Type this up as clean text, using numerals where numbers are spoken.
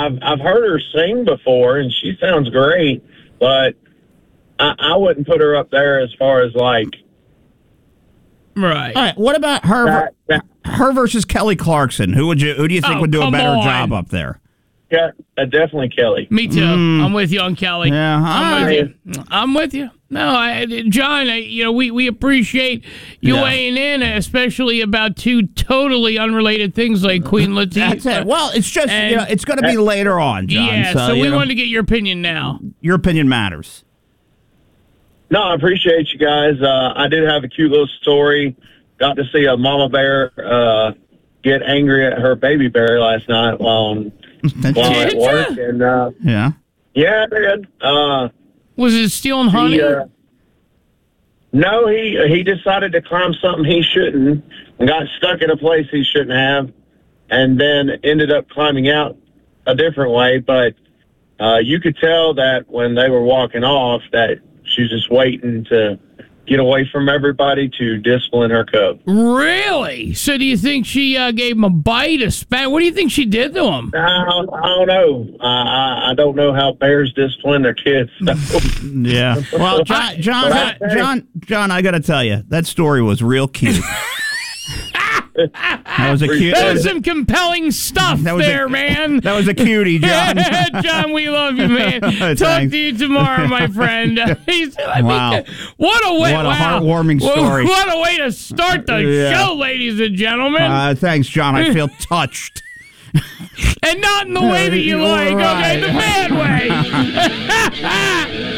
I've heard her sing before, and she sounds great, but I wouldn't put her up there as far as like. Right. All right. What about her? Her versus Kelly Clarkson. Who do you think would do a better job up there? Yeah, definitely Kelly. Me too. I'm with you on Kelly. Yeah, I'm with you. No, John, we appreciate you weighing in, especially about two totally unrelated things like Queen Latifah. That's it. Well, it's just it's going to be later on, John. Yeah, so we wanted to get your opinion now. Your opinion matters. No, I appreciate you guys. I did have a cute little story. Got to see a mama bear get angry at her baby bear last night while at work. And yeah, I did. Was it stealing honey? No, he decided to climb something he shouldn't and got stuck in a place he shouldn't have, and then ended up climbing out a different way. But you could tell that when they were walking off that she's just waiting to get away from everybody to discipline her cub. Really? So do you think she gave him a bite, a spat? What do you think she did to him? I don't know. I don't know how bears discipline their kids. So. Yeah. Well, John, I got to tell you, that story was real cute. That was a cute. That was some compelling stuff man. That was a cutie, John. John, we love you, man. Talk to you tomorrow, my friend. Wow. What a heartwarming story. What a way to start the show, ladies and gentlemen. Thanks, John. I feel touched. And not in the way that you like, okay? The bad way.